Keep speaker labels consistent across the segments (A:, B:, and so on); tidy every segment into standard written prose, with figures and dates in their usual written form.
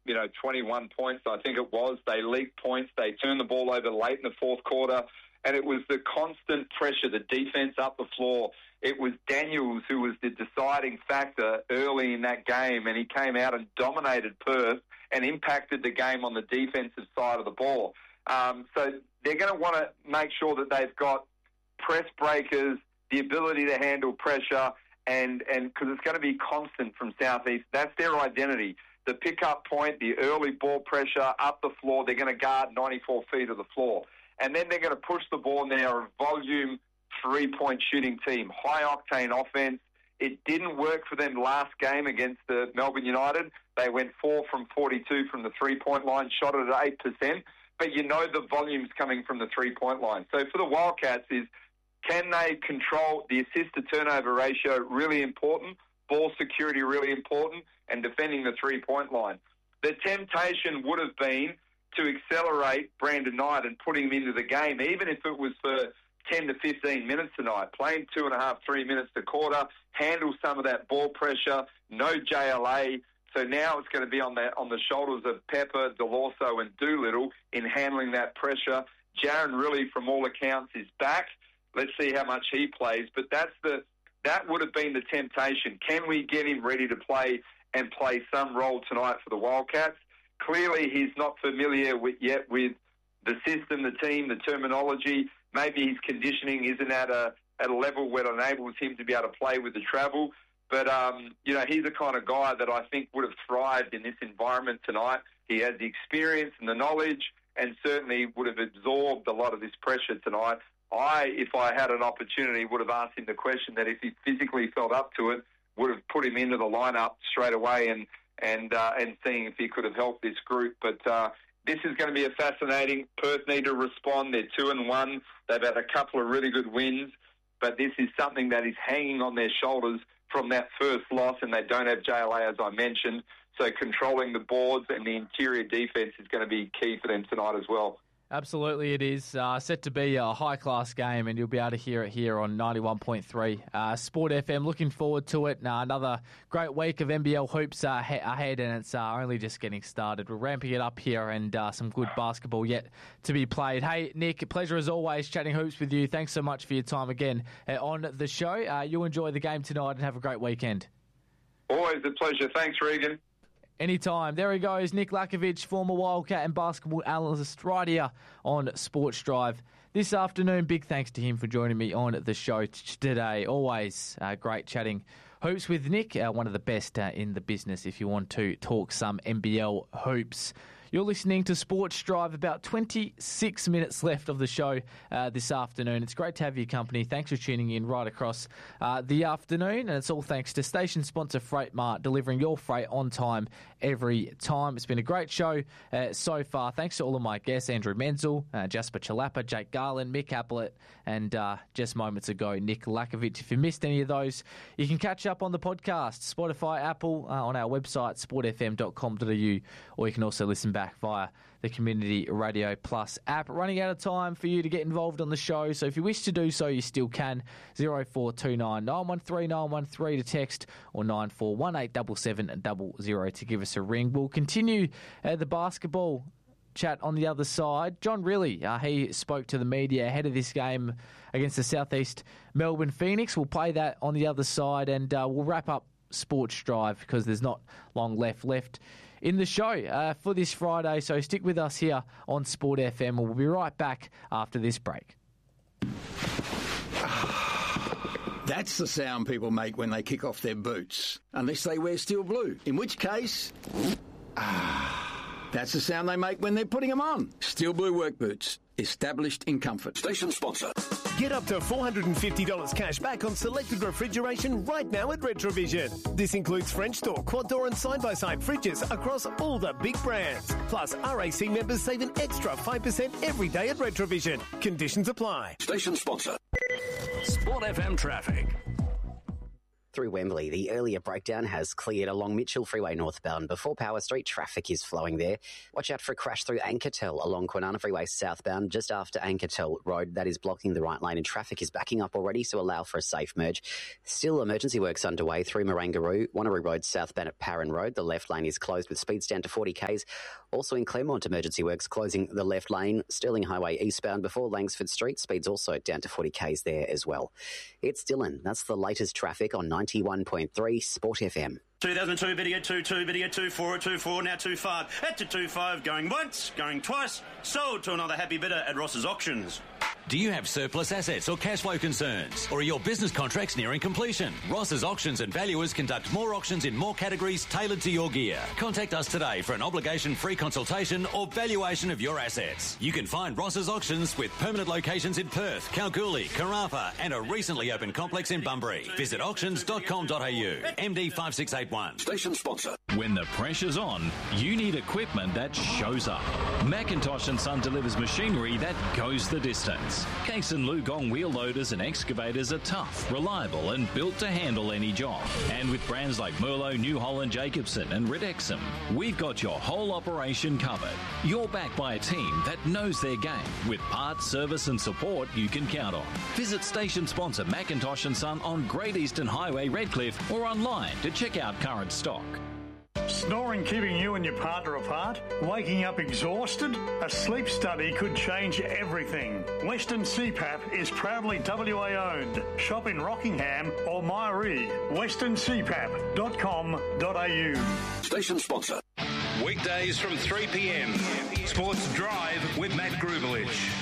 A: 21 points, I think it was. They leaked points. They turned the ball over late in the fourth quarter. And it was the constant pressure, the defence up the floor. It was Daniels who was the deciding factor early in that game, and he came out and dominated Perth and impacted the game on the defensive side of the ball. So they're going to want to make sure that they've got press breakers, the ability to handle pressure, and because it's going to be constant from Southeast. That's their identity. The pick-up point, the early ball pressure up the floor, they're going to guard 94 feet of the floor. And then they're going to push the ball, and they are a volume three-point shooting team, high-octane offense. It didn't work for them last game against the Melbourne United. They went 4 from 42 from the three-point line, shot it at 8%. But the volume's coming from the three-point line. So for the Wildcats can they control the assist-to-turnover ratio? Really important. Ball security, really important. And defending the three-point line. The temptation would have been to accelerate Brandon Knight and put him into the game, even if it was for 10 to 15 minutes tonight, playing 2.5, 3 minutes a quarter, handle some of that ball pressure, no JLA. So now it's going to be on the shoulders of Pepper, DeLorso and Doolittle in handling that pressure. Jaron really, from all accounts, is back. Let's see how much he plays. But that would have been the temptation. Can we get him ready to play and play some role tonight for the Wildcats? Clearly, he's not familiar yet with the system, the team, the terminology. Maybe his conditioning isn't at a level where it enables him to be able to play with the travel. But, he's the kind of guy that I think would have thrived in this environment tonight. He has the experience and the knowledge and certainly would have absorbed a lot of this pressure tonight. If I had an opportunity, would have asked him the question that if he physically felt up to it, would have put him into the lineup straight away and seeing if he could have helped this group. But this is going to be a fascinating. Perth need to respond. They're 2-1. They've had a couple of really good wins, but this is something that is hanging on their shoulders from that first loss, and they don't have JLA, as I mentioned. So controlling the boards and the interior defence is going to be key for them tonight as well.
B: Absolutely it is. Set to be a high-class game, and you'll be able to hear it here on 91.3 Sport FM. Looking forward to it. Another great week of NBL hoops ahead, and it's only just getting started. We're ramping it up here, and some good basketball yet to be played. Hey, Nick, a pleasure as always chatting hoops with you. Thanks so much for your time again on the show. You enjoy the game tonight and have a great weekend.
A: Always a pleasure. Thanks, Regan.
B: Anytime. There he goes, Nick Lakovic, former Wildcat and basketball analyst right here on Sports Drive this afternoon. Big thanks to him for joining me on the show today. Always great chatting hoops with Nick, one of the best in the business if you want to talk some NBL hoops. You're listening to Sports Drive, about 26 minutes left of the show this afternoon. It's great to have your company. Thanks for tuning in right across the afternoon. And it's all thanks to station sponsor Freight Mart, delivering your freight on time every time. It's been a great show so far. Thanks to all of my guests, Andrew Menzel, Jasper Chalapa, Jake Garland, Mick Applett, and just moments ago, Nick Lakovic. If you missed any of those, you can catch up on the podcast, Spotify, Apple, on our website, sportfm.com.au, or you can also listen back via the Community Radio Plus app. Running out of time for you to get involved on the show, so if you wish to do so, you still can. 0429 913 913 to text, or 9418 7700 to give us a ring. We'll continue the basketball chat on the other side. John Rillie, he spoke to the media ahead of this game against the Southeast Melbourne Phoenix. We'll play that on the other side, and we'll wrap up Sports Drive because there's not long left in the show for this Friday. So stick with us here on Sport FM. We'll be right back after this break.
C: That's the sound people make when they kick off their boots. Unless they wear steel blue. In which case... That's the sound they make when they're putting them on. Steel Blue work boots. Established in comfort. Station sponsor.
D: Get up to $450 cash back on selected refrigeration right now at Retrovision. This includes French door, quad door and side-by-side fridges across all the big brands. Plus, RAC members save an extra 5% every day at Retrovision. Conditions apply.
C: Station sponsor.
E: Sport FM traffic. Through Wembley, the earlier breakdown has cleared along Mitchell Freeway northbound. Before Power Street, traffic is flowing there. Watch out for a crash through Ankertel along Kwinana Freeway southbound, just after Ankertel Road. That is blocking the right lane, and traffic is backing up already, so allow for a safe merge. Still emergency works underway through Marangaroo, Wanneroo Road southbound at Parran Road. The left lane is closed with speeds down to 40 k's. Also in Claremont, emergency works closing the left lane. Stirling Highway eastbound before Langsford Street. Speeds also down to 40 k's there as well. It's Dylan. That's the latest traffic on 91.3 Sport FM.
F: 2002 video 22 video 24 24 now 25 at 25 going once going twice sold to another happy bidder at Ross's Auctions.
G: Do you have surplus assets or cash flow concerns? Or are your business contracts nearing completion? Ross's Auctions and Valuers conduct more auctions in more categories tailored to your gear. Contact us today for an obligation-free consultation or valuation of your assets. You can find Ross's Auctions with permanent locations in Perth, Kalgoorlie, Karratha and a recently opened complex in Bunbury. Visit auctions.com.au. MD 5681.
C: Station sponsor.
H: When the pressure's on, you need equipment that shows up. McIntosh & Son delivers machinery that goes the distance. Case and Lugong wheel loaders and excavators are tough, reliable and built to handle any job. And with brands like Merlo, New Holland, Jacobson and Redexum, we've got your whole operation covered. You're backed by a team that knows their game with parts, service and support you can count on. Visit station sponsor McIntosh & Son on Great Eastern Highway, Redcliffe or online to check out current stock.
I: Snoring keeping you and your partner apart? Waking up exhausted? A sleep study could change everything. Western CPAP is proudly WA owned. Shop in Rockingham or Myree. westerncpap.com.au.
C: Station sponsor.
J: Weekdays from 3 p.m. Sports Drive with Matt Grubelich.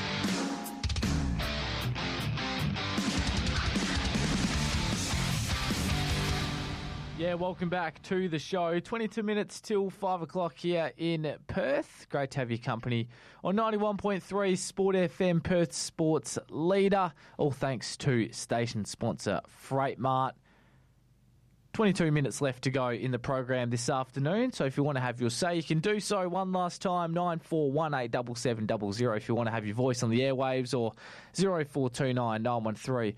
B: Yeah, welcome back to the show. 22 minutes till 5 o'clock here in Perth. Great to have your company on 91.3 Sport FM, Perth Sports Leader. All thanks to station sponsor Freight Mart. 22 minutes left to go in the program this afternoon, so if you want to have your say, you can do so. One last time, 94187700 if you want to have your voice on the airwaves, or 0429 913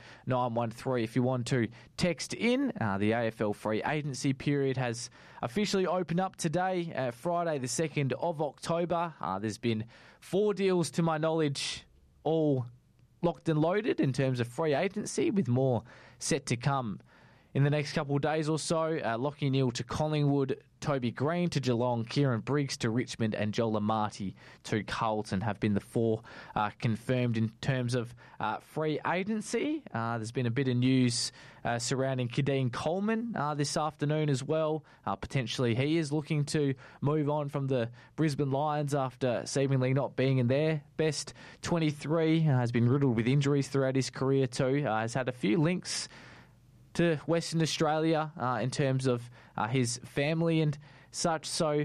B: 913 if you want to text in. The AFL free agency period has officially opened up today, Friday the 2nd of October. There's been 4 deals to my knowledge, all locked and loaded in terms of free agency, with more set to come in the next couple of days or so. Lachie Neale to Collingwood, Toby Green to Geelong, Kieran Briggs to Richmond and Joel Amati to Carlton have been the 4 confirmed in terms of free agency. There's been a bit of news surrounding Kadeen Coleman this afternoon as well. Potentially he is looking to move on from the Brisbane Lions after seemingly not being in their best 23. Has been riddled with injuries throughout his career too. Has had a few links to Western Australia in terms of his family and such, so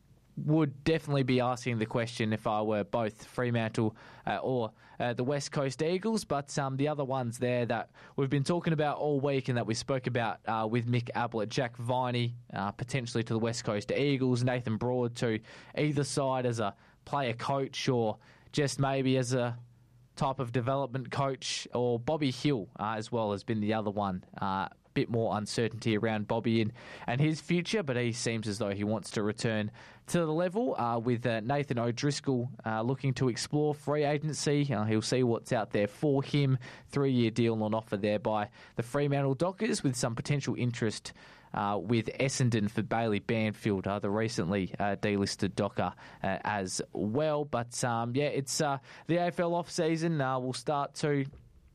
B: would definitely be asking the question if I were both Fremantle or the West Coast Eagles. But the other ones there that we've been talking about all week and that we spoke about with Mick Ablett, Jack Viney potentially to the West Coast Eagles, Nathan Broad to either side as a player coach or just maybe as a type of development coach, or Bobby Hill as well has been the other one. Bit more uncertainty around Bobby and his future, but he seems as though he wants to return to the level with Nathan O'Driscoll looking to explore free agency. He'll see what's out there for him. 3-year deal on offer there by the Fremantle Dockers, with some potential interest with Essendon for Bailey Banfield, the recently delisted Docker as well. But it's the AFL off-season will start to,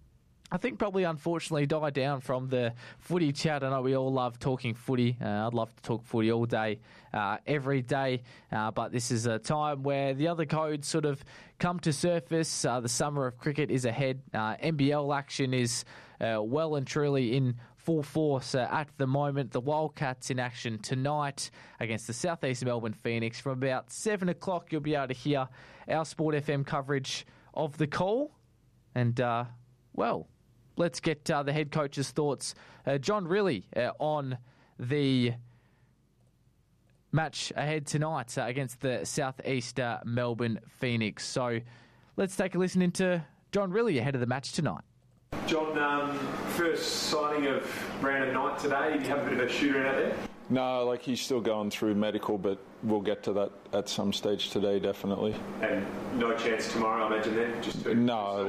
B: I think, probably unfortunately die down from the footy chat. I know we all love talking footy. I'd love to talk footy all day, every day. But this is a time where the other codes sort of come to surface. The summer of cricket is ahead. NBL action is well and truly in full force at the moment. The Wildcats in action tonight against the South East Melbourne Phoenix. From about 7 o'clock, you'll be able to hear our Sport FM coverage of the call. And, let's get the head coach's thoughts. John Rillie on the match ahead tonight against the South East Melbourne Phoenix. So let's take a listen into John Rillie ahead of the match tonight.
K: John, first sighting of Brandon Knight today. Did you have a bit of a shooter out there?
L: No, he's still going through medical, but we'll get to that at some stage today, definitely.
K: And no chance tomorrow, I imagine, then?
L: No,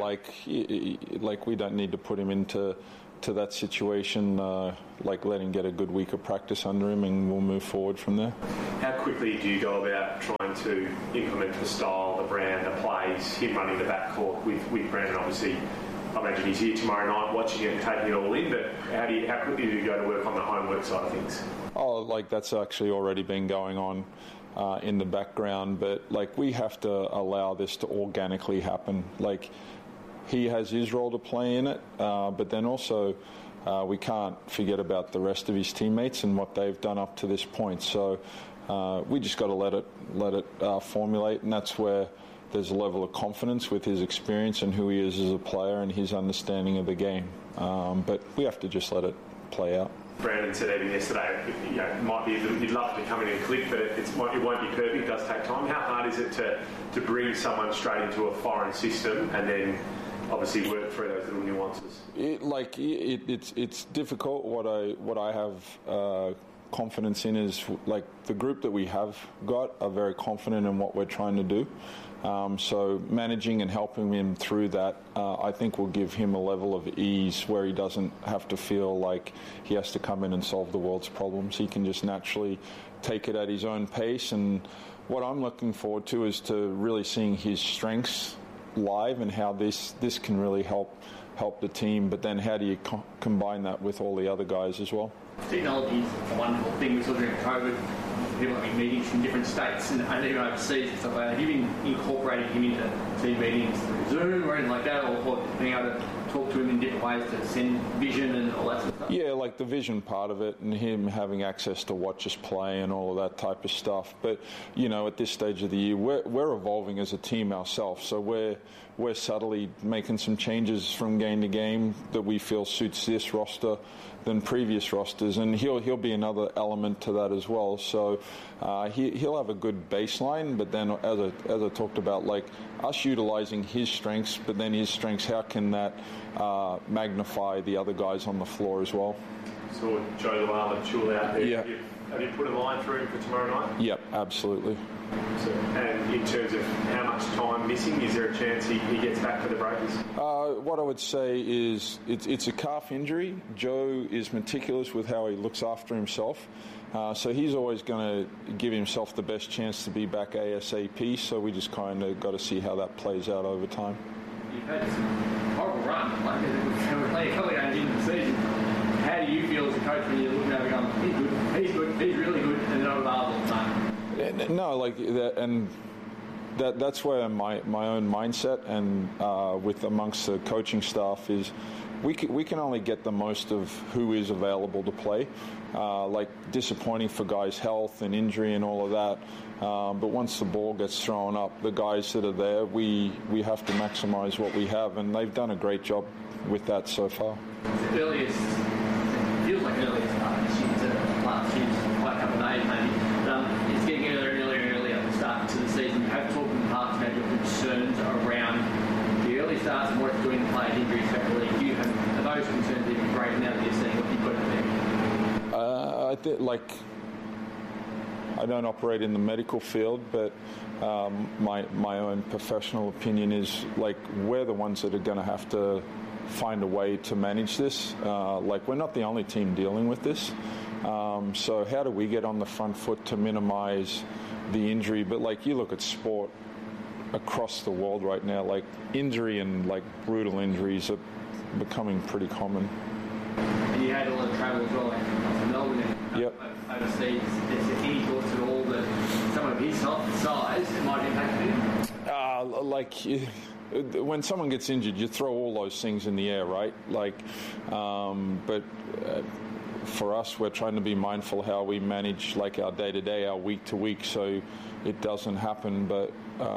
L: we don't need to put him into that situation. Let him get a good week of practice under him, and we'll move forward from there.
K: How quickly do you go about trying to implement the style, the brand, the plays, him running the backcourt with Brandon? Obviously, I imagine he's here tomorrow night watching it and taking it all in, but how quickly do you go to work on the homework side of things?
L: That's actually already been going on in the background, but we have to allow this to organically happen. He has his role to play in it, but then also we can't forget about the rest of his teammates and what they've done up to this point. So we just got to let it formulate, and that's where there's a level of confidence with his experience and who he is as a player and his understanding of the game. But we have to just let it play out.
K: Brandon said even yesterday, it might be you'd love to come in and click, but it won't be perfect. It does take time. How hard is it to bring someone straight into a foreign system and then obviously work through those little nuances?
L: It's difficult. What I have confidence in is the group that we have got are very confident in what we're trying to do. So managing and helping him through that, I think will give him a level of ease where he doesn't have to feel like he has to come in and solve the world's problems. He can just naturally take it at his own pace. And what I'm looking forward to is to really seeing his strengths live and how this can really help the team. But then how do you combine that with all the other guys as well?
M: Technology is a wonderful thing. We saw during COVID, people having meetings from different states and even overseas and stuff like that. Have you been incorporating him into team meetings through Zoom or anything like that, or being able to talk to him in different ways to send vision and all that sort of stuff?
L: Yeah, the vision part of it and him having access to watch us play and all of that type of stuff. But, at this stage of the year, we're evolving as a team ourselves. So we're subtly making some changes from game to game that we feel suits this roster than previous rosters, and he'll be another element to that as well. So he'll have a good baseline, but then as I talked about, us utilizing his strengths, but then his strengths, how can that magnify the other guys on the floor as well?
K: So Joe Luala out there.
L: Yeah.
K: Have you put a line through him for tomorrow night?
L: Yep, absolutely.
K: So, and in terms of how much time missing, is there a chance he gets back for the Breakers?
L: What I would say is it's a calf injury. Joe is meticulous with how he looks after himself. So he's always going to give himself the best chance to be back ASAP. So we just kind of got to see how that plays out over time.
M: You've had some horrible run. We've played a couple of games into the season. How do you feel as a coach when you're looking over going, he's good, he's really good, and not available at the time?
L: No, and that's where my own mindset and with amongst the coaching staff is we can only get the most of who is available to play. Disappointing for guys' health and injury and all of that. But once the ball gets thrown up, the guys that are there, we have to maximise what we have, and they've done a great job with that so far.
M: Feels like earliest last year's quite a couple of days maybe. It's getting earlier and earlier at the start to the season. You have talked in the past about your concerns around the early starts and what it's doing to players' injuries effectively. Are those concerns even greater now that you're seeing what you've got in there?
L: I don't operate in the medical field, but my own professional opinion is we're the ones that are going to have to find a way to manage this. We're not the only team dealing with this. So how do we get on the front foot to minimize the injury? But you look at sport across the world right now, injury and brutal injuries are becoming pretty common.
M: And you had a lot of travel as well, from Melbourne and overseas. Is there any thoughts at all that some of his health and size might impact him?
L: When someone gets injured, you throw all those things in the air, right? But for us, we're trying to be mindful how we manage our day-to-day, our week-to-week, so it doesn't happen. But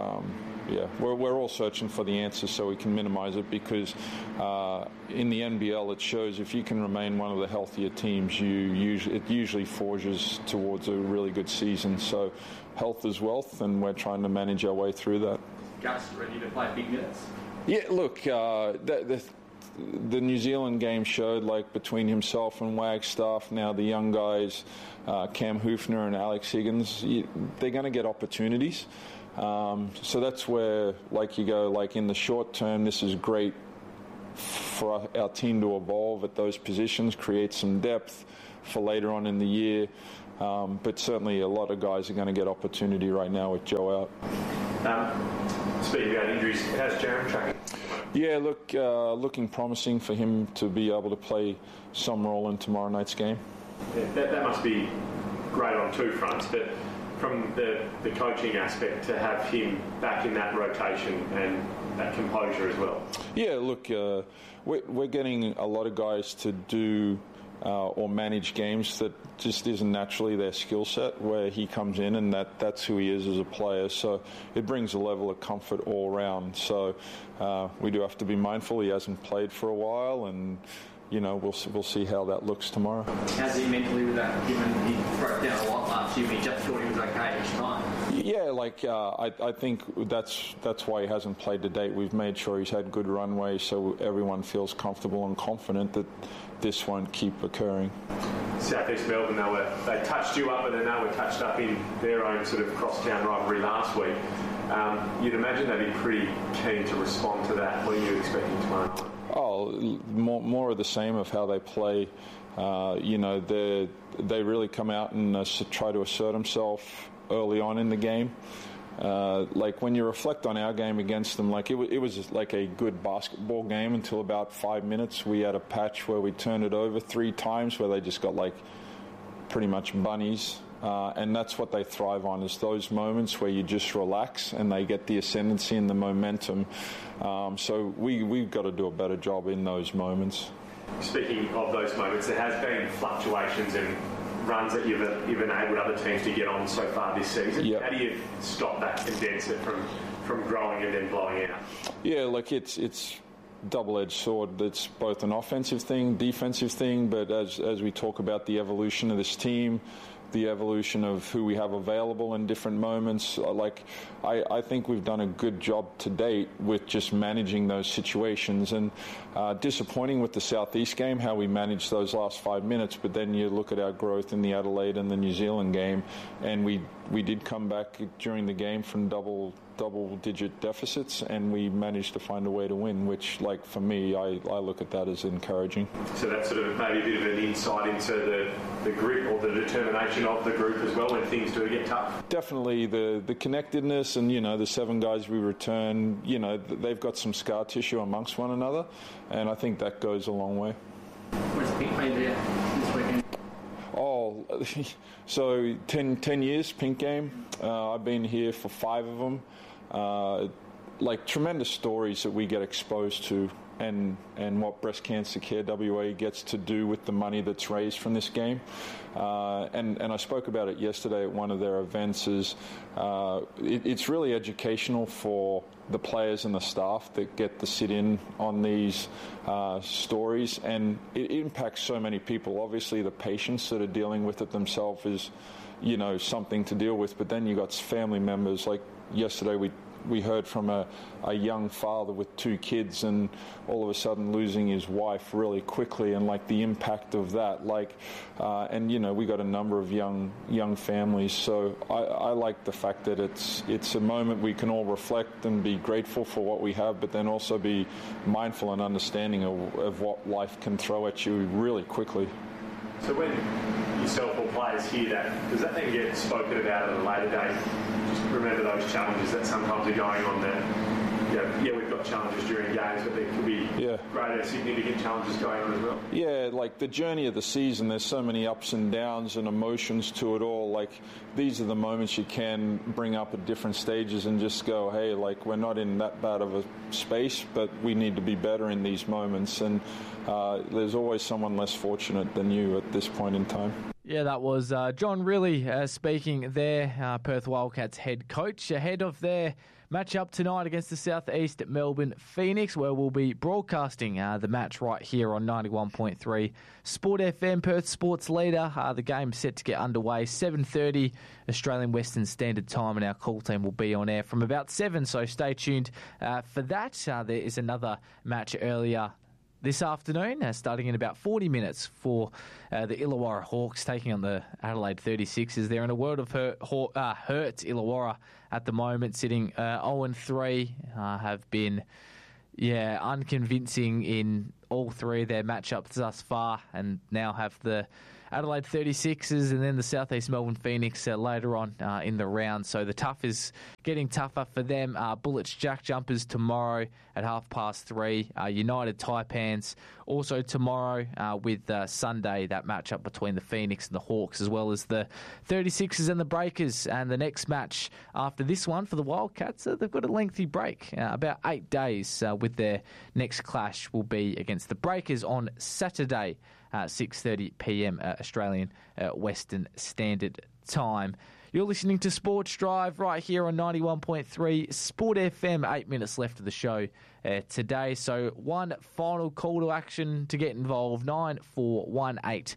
L: we're all searching for the answers so we can minimize it, because in the NBL it shows if you can remain one of the healthier teams, it usually forges towards a really good season. So health is wealth, and we're trying to manage our way through that.
M: Gus ready to play big minutes?
L: Yeah, look, the New Zealand game showed, like between himself and Wagstaff, now the young guys, Cam Hoofner and Alex Higgins, they're going to get opportunities. So that's where, like you go, like in the short term, this is great for our team to evolve at those positions, create some depth for later on in the year. But certainly a lot of guys are going to get opportunity right now with Joe out.
K: Speaking about injuries, how's Jaron tracking?
L: Yeah, looking promising for him to be able to play some role in tomorrow night's game.
K: Yeah, that must be great on two fronts, but from the coaching aspect, to have him back in that rotation and that composure as well. Yeah,
L: look, we're getting a lot of guys to do or manage games that just isn't naturally their skill set, where he comes in and that's who he is as a player. So it brings a level of comfort all around. So we do have to be mindful. He hasn't played for a while, and we'll see how that looks tomorrow.
M: How's he mentally with that, given he broke down a lot last year, but he just thought he was okay each time?
L: Yeah, I think that's why he hasn't played to date. We've made sure he's had good runway, so everyone feels comfortable and confident that this won't keep occurring.
K: South East Melbourne, they touched you up, but then they were touched up in their own sort of crosstown rivalry last week. You'd imagine they'd be pretty keen to respond to that. What are you expecting tomorrow night?
L: Oh, more of the same of how they play. They really come out and try to assert themselves early on in the game. Like when you reflect on our game against them, like it was like a good basketball game until about 5 minutes. We had a patch where we turned it over 3 times where they just got like pretty much bunnies. And that's what they thrive on, is those moments where you just relax and they get the ascendancy and the momentum. So we've got to do a better job in those moments.
K: Speaking of those moments, there has been fluctuations and runs that you've enabled other teams to get on so far this season. Yep. How do you stop that, condense it from growing and then blowing out?
L: Yeah, like it's double-edged sword. It's both an offensive thing, defensive thing, but as we talk about the evolution of this team, the evolution of who we have available in different moments, I think we've done a good job to date with just managing those situations, and disappointing with the Southeast game, how we managed those last 5 minutes, but then you look at our growth in the Adelaide and the New Zealand game, and we did come back during the game from double-digit deficits, and we managed to find a way to win, which, like, for me, I look at that as encouraging.
K: So that's sort of maybe a bit of an insight into the grit or the determination of the group as well when things do get tough? Definitely
L: the connectedness, and, the 7 guys we return, they've got some scar tissue amongst one another, and I think that goes a long way.
M: Where's Pink been there this weekend?
L: Oh, so 10 years, Pink game. I've been here for 5 of them. Tremendous stories that we get exposed to, and what Breast Cancer Care WA gets to do with the money that's raised from this game. And I spoke about it yesterday at one of their events. It's really educational for the players and the staff that get to sit in on these stories, and it impacts so many people. Obviously, the patients that are dealing with it themselves is, something to deal with, but then you got family members. Like yesterday, we heard from a young father with 2 kids, and all of a sudden losing his wife really quickly, and like the impact of that, we got a number of young families. So I like the fact that it's a moment we can all reflect and be grateful for what we have, but then also be mindful and understanding of what life can throw at you really quickly.
K: So when yourself or players hear that, does that then get spoken about at a later date? Just remember those challenges that sometimes are going on there. We've got challenges during games, but there could be greater significant challenges going on as well. Yeah, like the journey of the season, there's so many ups and downs and emotions to it all. Like, these are the moments you can bring up at different stages and just go, hey, like, we're not in that bad of a space, but we need to be better in these moments. And there's always someone less fortunate than you at this point in time.
B: Yeah, that was John Rillie speaking there, Perth Wildcats head coach, ahead of their match-up tonight against the South East Melbourne Phoenix, where we'll be broadcasting the match right here on 91.3 Sport FM, Perth Sports Leader. The game's set to get underway 7:30 Australian Western Standard Time, and our call team will be on air from about 7, so stay tuned for that. There is another match earlier this afternoon, starting in about 40 minutes for the Illawarra Hawks taking on the Adelaide 36ers. They're in a world of hurt Illawarra at the moment, sitting 0-3, have been unconvincing in all three of their matchups thus far, and now have the Adelaide 36ers and then the Southeast Melbourne Phoenix later on in the round. So the tough is getting tougher for them. Bullets Jack Jumpers tomorrow at 3:30. United Taipans also tomorrow with Sunday, that matchup between the Phoenix and the Hawks, as well as the 36ers and the Breakers. And the next match after this one for the Wildcats, they've got a lengthy break, about 8 days, with their next clash will be against the Breakers on Saturday, 6:30 p.m. Australian Western Standard Time. You're listening to Sports Drive right here on 91.3 Sport FM. 8 minutes left of the show today. So one final call to action to get involved, 9418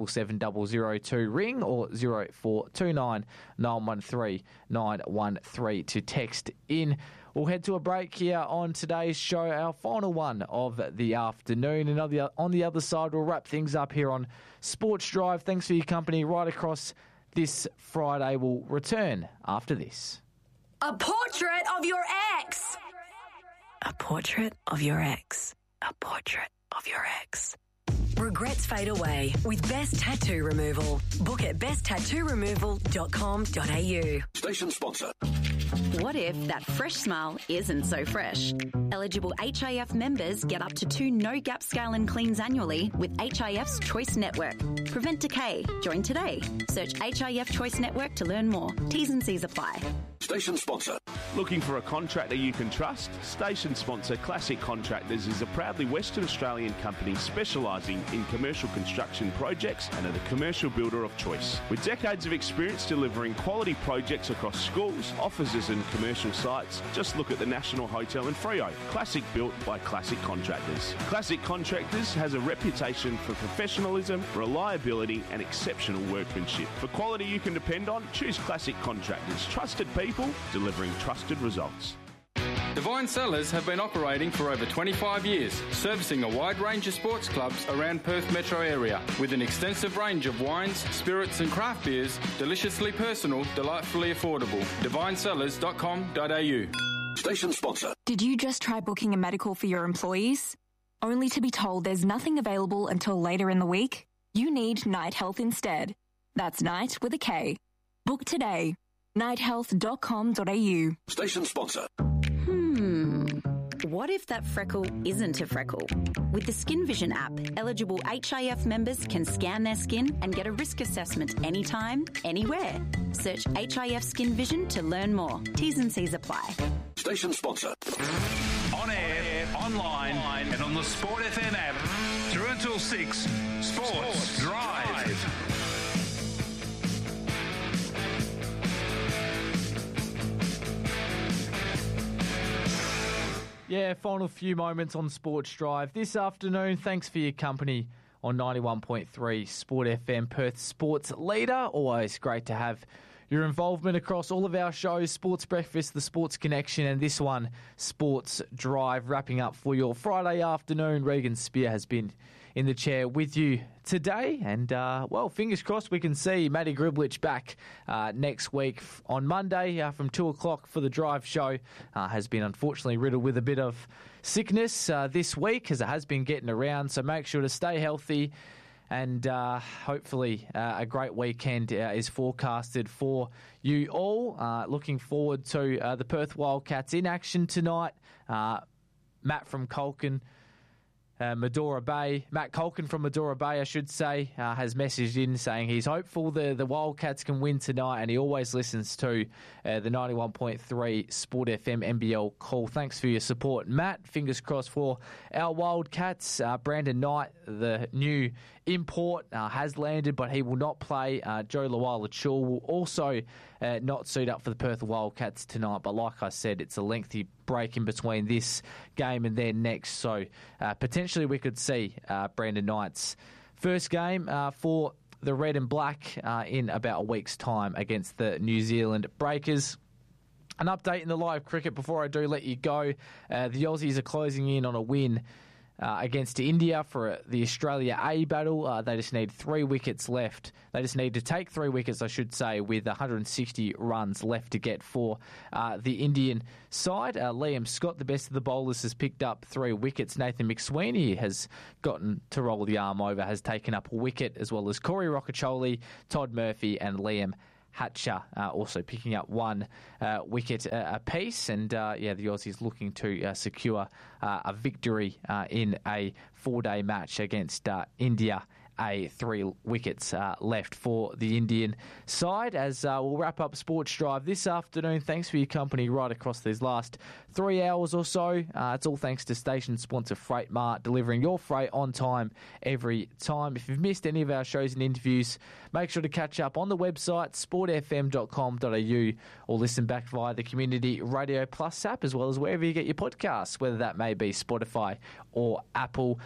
B: 77002 ring or 0429 913 913 to text in. We'll head to a break here on today's show, our final one of the afternoon. And on the other side, we'll wrap things up here on Sports Drive. Thanks for your company right across this Friday. We'll return after this.
N: A portrait of your ex. A portrait of your ex. A portrait of your ex. Regrets fade away with Best Tattoo Removal. Book at besttattooremoval.com.au.
O: Station sponsor.
P: What if that fresh smile isn't so fresh? Eligible HIF members get up to 2 no-gap scale and cleans annually with HIF's Choice Network. Prevent decay. Join today. Search HIF Choice Network to learn more. T's and C's apply.
O: Station sponsor.
Q: Looking for a contractor you can trust? Station sponsor Classic Contractors is a proudly Western Australian company specialising in commercial construction projects and are the commercial builder of choice. With decades of experience delivering quality projects across schools, offices and commercial sites, just look at the National Hotel in Freo. Classic built by Classic Contractors. Classic Contractors has a reputation for professionalism, reliability and exceptional workmanship. For quality you can depend on, choose Classic Contractors. Trusted people delivering trusted results.
R: Divine Cellars have been operating for over 25 years, servicing a wide range of sports clubs around Perth metro area with an extensive range of wines, spirits and craft beers, deliciously personal, delightfully affordable. divinecellars.com.au.
O: Station sponsor.
S: Did you just try booking a medical for your employees? Only to be told there's nothing available until later in the week? You need Night Health instead. That's Night with a K. Book today. nighthealth.com.au.
O: Station sponsor.
P: What if that freckle isn't a freckle? With the Skin Vision app, eligible HIF members can scan their skin and get a risk assessment anytime, anywhere. Search HIF Skin Vision to learn more. T's and C's apply.
O: Station sponsor.
J: On air, online, and on the Sport FM app. Through until 6, Sports Drive.
B: Yeah, final few moments on Sports Drive this afternoon. Thanks for your company on 91.3 Sport FM, Perth Sports Leader. Always great to have your involvement across all of our shows, Sports Breakfast, The Sports Connection, and this one, Sports Drive. Wrapping up for your Friday afternoon. Regan Spear has been in the chair with you today. And, well, fingers crossed we can see Matty Griblich back next week on Monday from 2 o'clock for the Drive show. Has been unfortunately riddled with a bit of sickness this week, as it has been getting around. So make sure to stay healthy. And hopefully a great weekend is forecasted for you all. Looking forward to the Perth Wildcats in action tonight. Matt from Culkin. Medora Bay, Matt Culkin from Medora Bay, I should say, has messaged in saying he's hopeful the Wildcats can win tonight, and he always listens to the 91.3 Sport FM NBL call. Thanks for your support, Matt. Fingers crossed for our Wildcats. Brandon Knight, the new import, has landed, but he will not play. Joe Lawala-Chul will also not suit up for the Perth Wildcats tonight, but like I said, it's a lengthy break in between this game and then next, so potentially we could see Brandon Knight's first game for the Red and Black in about a week's time against the New Zealand Breakers. An update in the live cricket before I do let you go. The Aussies are closing in on a win against India for the Australia A battle. They just need 3 wickets left. They just need to take 3 wickets, I should say, with 160 runs left to get for the Indian side. Liam Scott, the best of the bowlers, has picked up 3 wickets. Nathan McSweeney has gotten to roll the arm over, has taken up a wicket, as well as Corey Rocacholi, Todd Murphy and Liam Hatcher also picking up 1 wicket apiece. And, the Aussies looking to secure a victory in a 4-day match against India. 3 wickets left for the Indian side. As we'll wrap up Sports Drive this afternoon. Thanks for your company right across these last 3 hours or so. It's all thanks to station sponsor Freight Mart, delivering your freight on time every time. If you've missed any of our shows and interviews, make sure to catch up on the website sportfm.com.au or listen back via the Community Radio Plus app, as well as wherever you get your podcasts, whether that may be Spotify or Apple.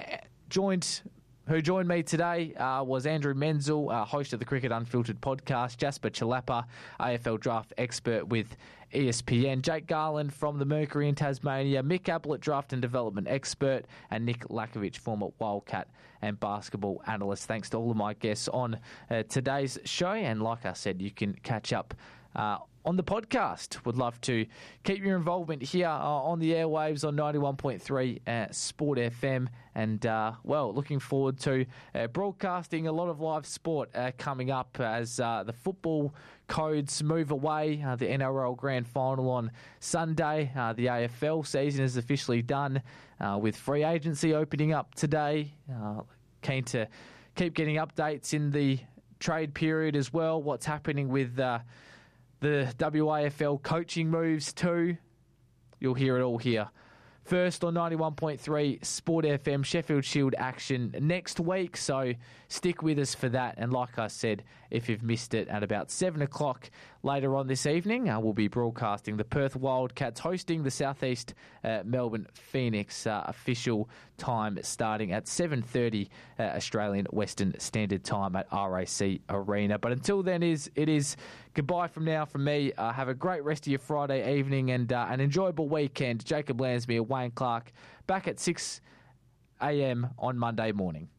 B: Who joined me today was Andrew Menzel, host of the Cricket Unfiltered podcast, Jasper Chalapa, AFL draft expert with ESPN, Jake Garland from the Mercury in Tasmania, Mick Ablett, draft and development expert, and Nick Lakovic, former Wildcat and basketball analyst. Thanks to all of my guests on today's show. And like I said, you can catch up on the podcast. Would love to keep your involvement here on the airwaves on 91.3 Sport FM. And, looking forward to broadcasting a lot of live sport coming up as the football codes move away. The NRL Grand Final on Sunday. The AFL season is officially done with free agency opening up today. Keen to keep getting updates in the trade period as well. What's happening with the WAFL coaching moves too. You'll hear it all here. First on 91.3 Sport FM, Sheffield Shield action next week, so stick with us for that. And like I said, if you've missed it, at about 7 o'clock later on this evening, we'll be broadcasting the Perth Wildcats hosting the Southeast Melbourne Phoenix. Official time starting at 7:30 Australian Western Standard Time at RAC Arena. But until then, it is goodbye from now from me. Have a great rest of your Friday evening and an enjoyable weekend. Jacob Lansmere, Wayne Clark, back at 6 a.m. on Monday morning.